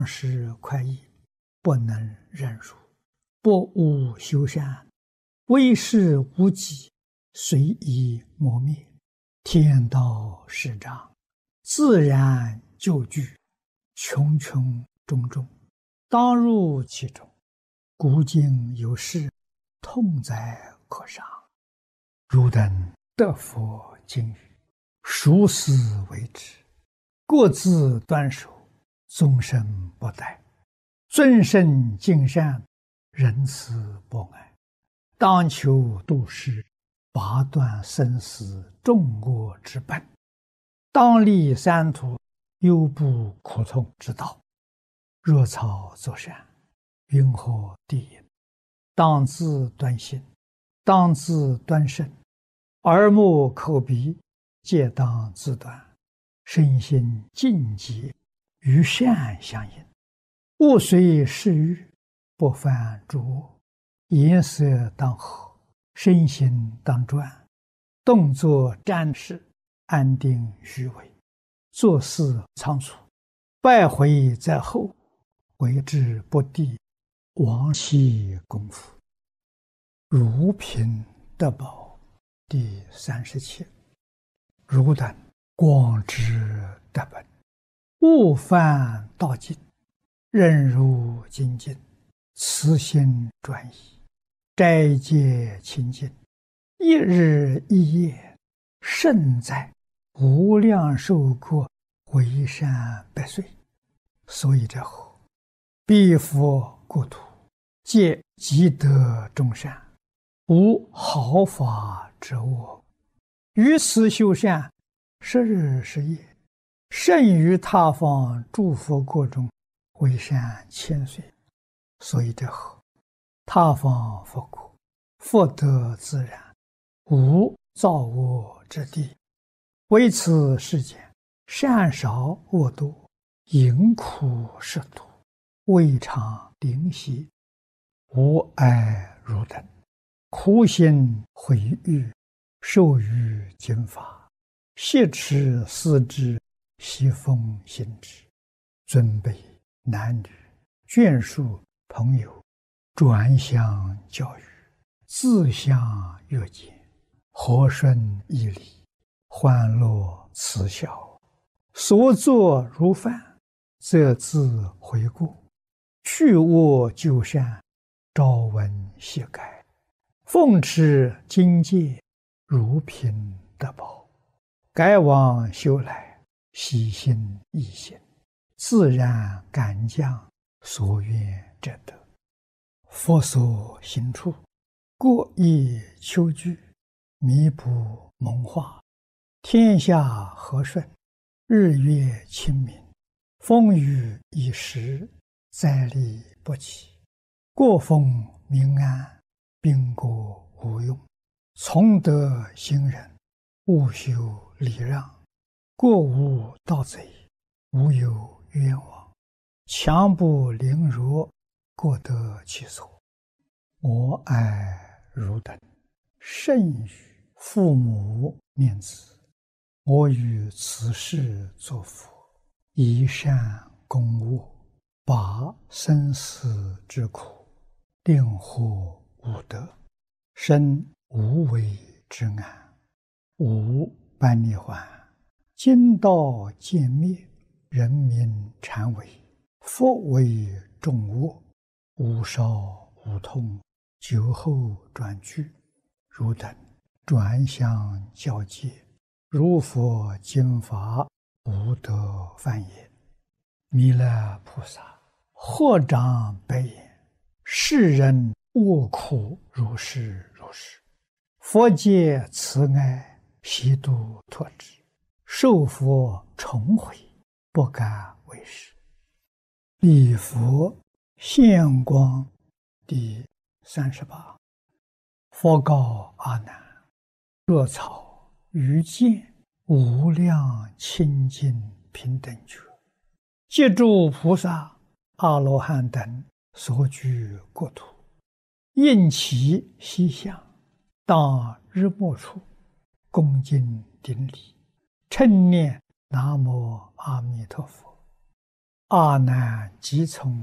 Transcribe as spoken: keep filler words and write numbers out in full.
是快意，不能忍辱，不务修善，为事无己，随意磨灭，天道始长，自然就具，穷穷种种，当入其中。古今有事，痛哉可伤。汝等得佛经语，熟思为之，各自端守，终身不殆，尊圣敬善，仁慈博爱，当求度世，拔断生死众恶之本，当立三途，忧怖苦痛之道。若草作善，云何地也？当自端心，当自端身，耳目口鼻皆当自端，身心净洁，与善相应，勿随世欲，不犯诸恶，颜色当和，身心当专，动作瞻视，安定虚伪，做事仓促，败毁在后，为之不第，亡其功夫。如贫得宝第三十七。汝等广知德本，勿犯道尽，忍辱精进，慈心专一，斋戒清净，一日一夜，胜在无量寿国，为善百岁。所以者何？彼佛国土，皆积德众善，无毫发之恶，于此修善，十日十夜，胜于他方诸佛国中，为善千岁。所以者何？他方佛国，福德自然，无造恶之地，为此世间善少恶多，淫苦食毒，未尝灵犀，无碍汝等，苦心毁誉，受于经法，挟持思之，习奉行之，尊卑男女，眷属朋友，转相教育，自相约见，和顺义理，欢乐慈孝，所作如饭，则自悔过，去恶就善，朝闻夕改，奉持经戒，如贫得宝，改往修来，喜心易行，自然感降所愿者得。佛所行处，各以求具，弥补蒙化，天下和顺，日月清明，风雨已时，灾利不起，国风民安，兵国无用，从德行仁，务修礼让，国无盗贼，无有冤枉，强不凌弱，各得其所。我爱汝等，甚于父母念子，我于此世作佛，以善攻恶，拔生死之苦，令获无得，生无为之安，无般涅槃，经道渐灭，人民禅为，佛为众恶，无少无痛，酒后转居，汝等转相教戒，如佛经法，无得犯也。弥勒菩萨合掌白言：世人恶苦如是如是，佛界慈爱，悉度脱之，受佛重回，不敢为是。礼佛现光第三十八。佛告阿难：若草于见无量清净平等觉，借诸菩萨阿罗汉等所居国土，应其西向，当日暮处，恭敬顶礼，称念南无阿弥陀佛。 阿难即从